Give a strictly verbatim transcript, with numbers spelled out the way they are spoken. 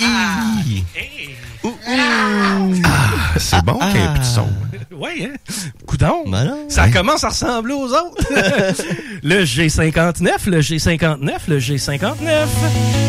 Ah, Hey. Ouh, ouh. Ah, c'est bon qu'il y ait un peu de son. Oui, hein? Coudon. Ben non, ça ouais. commence à ressembler aux autres. Le G cinquante-neuf, le G cinquante-neuf, le G cinquante-neuf.